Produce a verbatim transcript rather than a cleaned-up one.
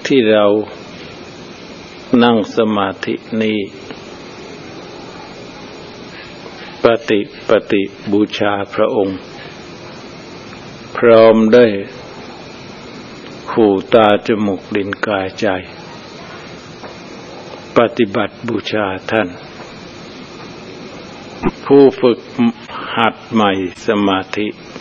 ที่เรานั่งสมาธินี้ปฏิปฏิบูชาพระองค์พร้อมได้หูตาจมูกลิ้นกายใจปฏิบัติบูชาท่านผู้ฝึกหัดใหม่สมาธิ